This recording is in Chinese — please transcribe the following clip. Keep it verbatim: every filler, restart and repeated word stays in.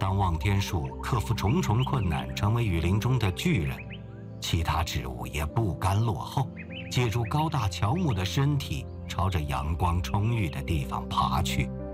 当望天树克服重重困难，成为雨林中的巨人，其他植物也不甘落后，借助高大乔木的身体，朝着阳光充裕的地方爬去。